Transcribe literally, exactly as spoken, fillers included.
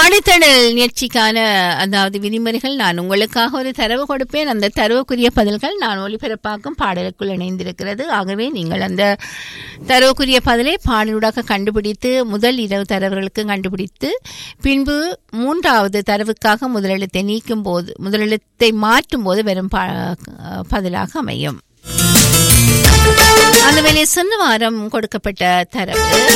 ஆணித்தடல் நிகழ்ச்சிக்கான அதாவது விதிமுறைகள் நான் உங்களுக்காக ஒரு தரவு கொடுப்பேன். அந்த தரவுக்குரிய பதில்கள் நான் ஒளிபரப்பாக்கும் பாடலுக்குள் இணைந்திருக்கிறது. ஆகவே நீங்கள் அந்த தரவுக்குரிய பதிலை பாடலூடாக கண்டுபிடித்து முதல் இரவு தரவுகளுக்கு கண்டுபிடித்து பின்பு மூன்றாவது தரவுக்காக முதலெழுத்தை நீக்கும் போது முதலெழுத்தை மாற்றும் போது வெறும் பதிலாக அமையும். அந்த வேளையில் சென்ற வாரம் கொடுக்கப்பட்ட தரவு